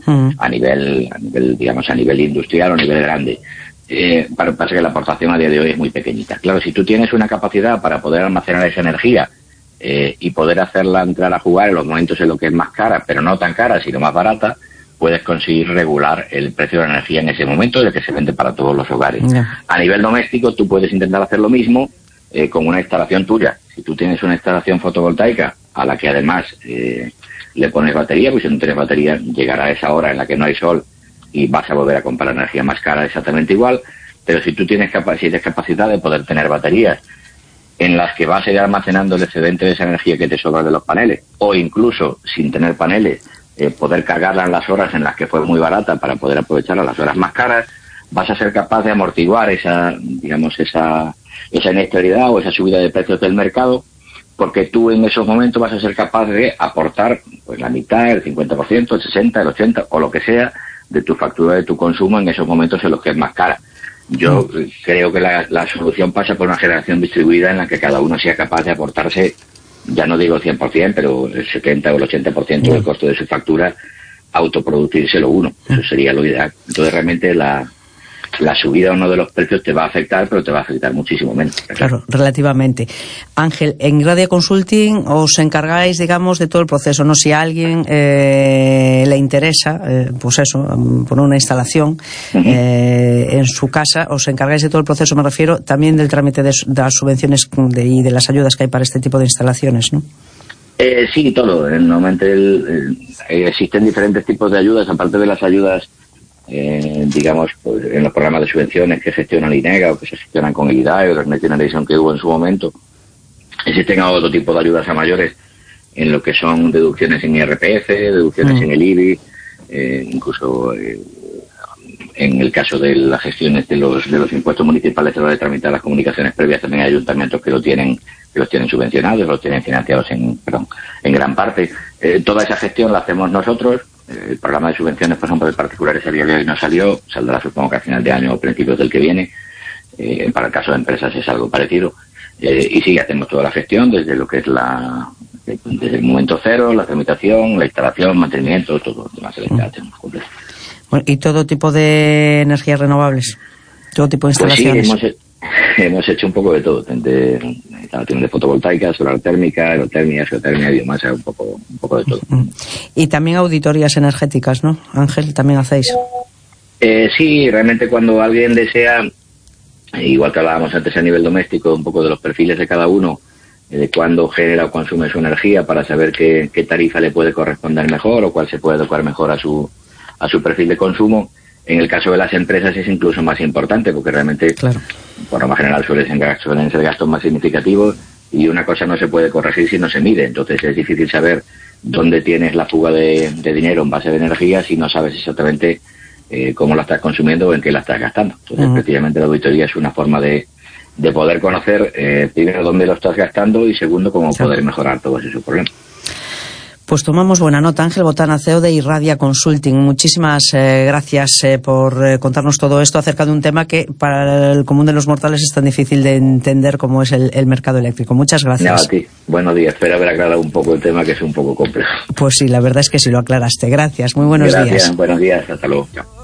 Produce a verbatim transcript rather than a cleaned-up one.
uh-huh. a nivel, a nivel, digamos, a nivel industrial o a nivel grande. Eh, para, pasa que la aportación a día de hoy es muy pequeñita. Claro, si tú tienes una capacidad para poder almacenar esa energía eh, y poder hacerla entrar a jugar en los momentos en los que es más cara, pero no tan cara, sino más barata, puedes conseguir regular el precio de la energía en ese momento de que se vende para todos los hogares. Yeah. A nivel doméstico, tú puedes intentar hacer lo mismo eh, con una instalación tuya. Si tú tienes una instalación fotovoltaica a la que además eh, le pones batería, pues si no tienes batería llegará a esa hora en la que no hay sol y vas a volver a comprar energía más cara exactamente igual. Pero si tú tienes, capa- si tienes capacidad de poder tener baterías en las que vas a ir almacenando el excedente de esa energía que te sobra de los paneles, o incluso sin tener paneles, eh, poder cargarla en las horas en las que fue muy barata para poder aprovecharla las horas más caras, vas a ser capaz de amortiguar esa, digamos, esa, esa inestabilidad o esa subida de precios del mercado, porque tú en esos momentos vas a ser capaz de aportar pues la mitad, el cincuenta por ciento, el sesenta por ciento, el ochenta por ciento o lo que sea de tu factura de tu consumo en esos momentos en los que es más cara. Yo creo que la, la solución pasa por una generación distribuida en la que cada uno sea capaz de aportarse, ya no digo el cien por ciento, pero el setenta o el ochenta por ciento del costo de su factura, autoproducírselo uno. Eso sería lo ideal. Entonces realmente la, la subida o no de los precios te va a afectar, pero te va a afectar muchísimo menos. Claro, relativamente. Ángel, en Irradia Consulting os encargáis, digamos, de todo el proceso, ¿no? Si a alguien eh, le interesa, eh, pues eso, poner una instalación uh-huh. eh, en su casa, os encargáis de todo el proceso, me refiero también del trámite de, de las subvenciones de, y de las ayudas que hay para este tipo de instalaciones, ¿no? Eh, sí, todo. Normalmente el, el, existen diferentes tipos de ayudas, aparte de las ayudas Eh, digamos, pues, en los programas de subvenciones que gestionan INEGA o que se gestionan con el I D A E o los Next Generation que hubo en su momento. Existen otro tipo de ayudas a mayores en lo que son deducciones en I R P F, deducciones mm. en el I B I, eh, incluso eh, en el caso de las gestiones de los de los impuestos municipales a la hora de tramitar las comunicaciones previas, también hay ayuntamientos que lo tienen que los tienen subvencionados, los tienen financiados en perdón en gran parte. Eh, toda esa gestión la hacemos nosotros. El programa de subvenciones, por ejemplo, de particulares a día de hoy no salió, saldrá supongo que a final de año o principios del que viene. Eh, para el caso de empresas es algo parecido. Eh, y sí, hacemos toda la gestión desde lo que es la, desde el momento cero, la tramitación, la instalación, mantenimiento, todo lo demás. Bueno, ¿y todo tipo de energías renovables? ¿Todo tipo de instalaciones? Pues sí, hemos, hemos hecho un poco de todo, de instalaciones de fotovoltaica, solar térmica, aerotermia, geotermia, biomasa, un poco, un poco de todo. Y también auditorías energéticas, ¿no? Ángel, ¿también hacéis? Eh, sí, realmente cuando alguien desea, igual que hablábamos antes a nivel doméstico, un poco de los perfiles de cada uno, de cuándo genera o consume su energía para saber qué, qué tarifa le puede corresponder mejor o cuál se puede adecuar mejor a su, a su perfil de consumo. En el caso de las empresas es incluso más importante porque realmente, claro, por lo más general suelen ser, suelen ser gastos más significativos y una cosa no se puede corregir si no se mide. Entonces es difícil saber dónde tienes la fuga de, de dinero en base de energía si no sabes exactamente eh, cómo la estás consumiendo o en qué la estás gastando. Entonces, uh-huh. efectivamente, la auditoría es una forma de, de poder conocer eh, primero dónde lo estás gastando y segundo cómo claro. poder mejorar todos esos problemas. Pues tomamos buena nota. Ángel Botana, C E O de Irradia Consulting. Muchísimas eh, gracias eh, por eh, contarnos todo esto acerca de un tema que para el común de los mortales es tan difícil de entender como es el, el mercado eléctrico. Muchas gracias. No, a ti. Buenos días. Espero haber aclarado un poco el tema que es un poco complejo. Pues sí, la verdad es que sí lo aclaraste. Gracias. Muy buenos gracias. días. Buenos días. Hasta luego. Chao.